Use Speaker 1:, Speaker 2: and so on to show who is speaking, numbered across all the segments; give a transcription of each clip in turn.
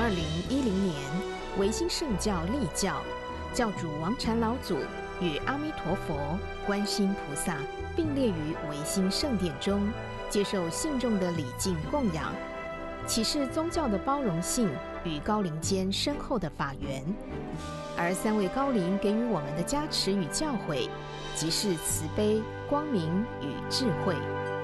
Speaker 1: 2010年，维新圣教立教，教主王禅老祖与阿弥陀佛、观世音菩萨并列于维新圣殿中，接受信众的礼敬供养，启示宗教的包容性与高灵间深厚的法缘。而三位高灵给予我们的加持与教诲，即是慈悲、光明与智慧。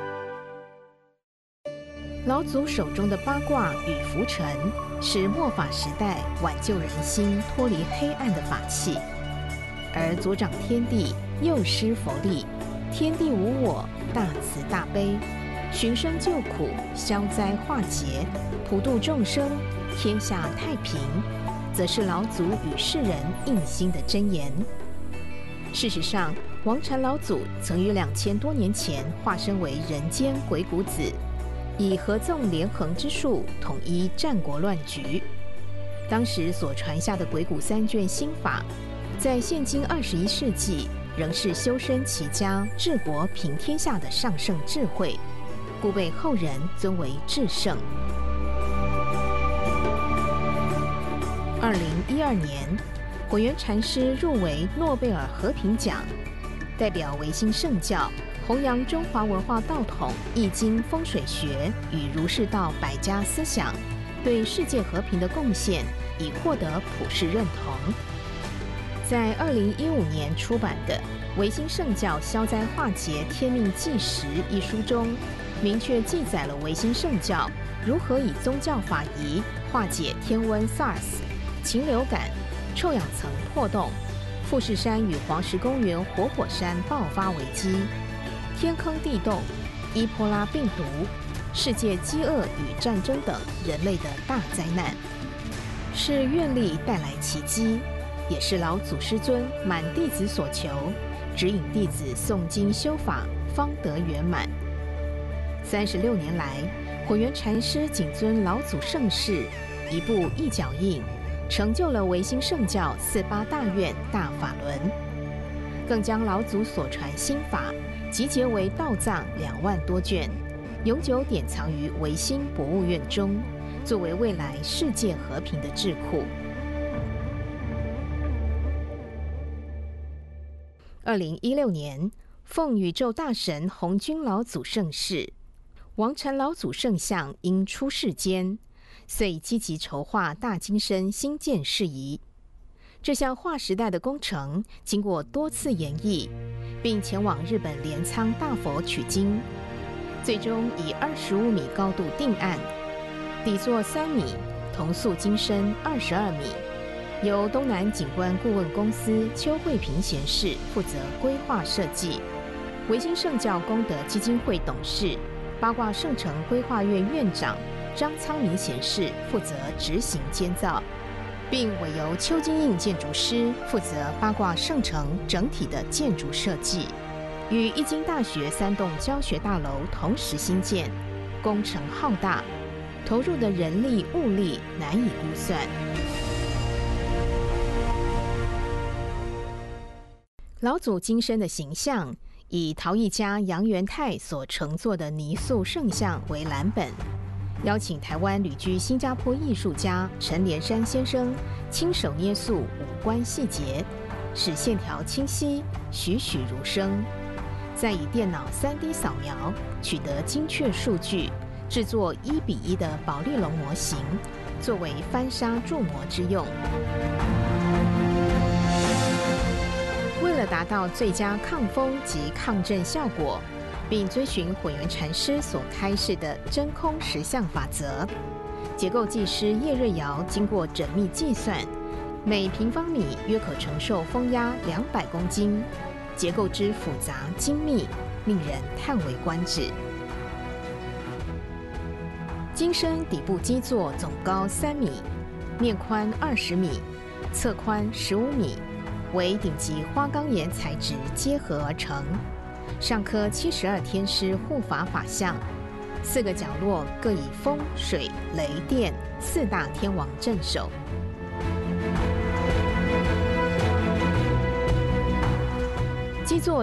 Speaker 1: 老祖手中的八卦与浮尘，是末法时代挽救人心、脱离黑暗的法器；而左掌天地，右施佛力，天地无我，大慈大悲，寻声救苦，消灾化劫，普度众生，天下太平，则是老祖与世人印心的真言。事实上，王禅老祖曾于2000多年前化身为人间鬼谷子，以合纵连横之术统一战国乱局。当时所传下的鬼谷3卷心法，在现今21世纪仍是修身齐家、治国平天下的上圣智慧，故被后人尊为至圣。2012年，火源禅师入围诺贝尔和平奖，代表维新圣教弘扬中华文化道统、易经风水学与儒释道百家思想，对世界和平的贡献已获得普世认同。在2015年出版的《维新圣教消灾化劫天命纪实》一书中，明确记载了维新圣教如何以宗教法仪化解天瘟 SARS、禽流感、臭氧层破洞、富士山与黄石公园活火山爆发危机、天坑地洞、伊波拉病毒、世界饥饿与战争等人类的大灾难，是愿力带来奇迹，也是老祖师尊满弟子所求，指引弟子诵经修法，方得圆满。36年来，火源禅师谨遵老祖圣事，一步一脚印，成就了维新圣教48大愿大法轮，更将老祖所传心法集结为道藏2万多卷，永久典藏于维新博物院中，作为未来世界和平的智库。2016年，奉宇宙大神弘军老祖圣事，王禅老祖圣像因出世间，遂积极筹划大金身兴建事宜。这项划时代的工程，经过多次研议，并前往日本镰仓大佛取经，最终以25米高度定案，底座3米，铜塑金身22米，由东南景观顾问公司邱慧萍贤士负责规划设计，维新圣教功德基金会董事、八卦圣城规划院院长张苍明贤士负责执行监造，并委由邱金印建筑师负责八卦圣城整体的建筑设计，与一经大学3栋教学大楼同时兴建，工程浩大，投入的人力物力难以估算。老祖金身的形象以陶艺家杨元泰所乘坐的泥塑圣像为蓝本，邀请台湾旅居新加坡艺术家陈连山先生亲手捏塑五官细节，使线条清晰，栩栩如生。再以电脑3D 扫描取得精确数据，制作1:1的保丽龙模型，作为翻砂铸模之用。为了达到最佳抗风及抗震效果，并遵循火源禅师所开示的真空实相法则，结构技师叶瑞瑶经过缜密计算，每平方米约可承受风压200公斤，结构之复杂精密，令人叹为观止。金身底部基座总高3米，面宽20米，侧宽15米，为顶级花岗岩材质结合而成，上刻72天师护法法像，4个角落各以风、水、雷、电4大天王镇守。基座